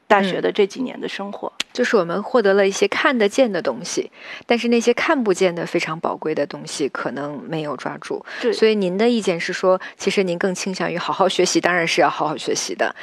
大学的这几年的生活。 就是我们获得了一些看得见的东西，但是那些看不见的非常宝贵的东西可能没有抓住。 对， 所以您的意见是说，其实您更倾向于好好学习，当然是要好好学习的，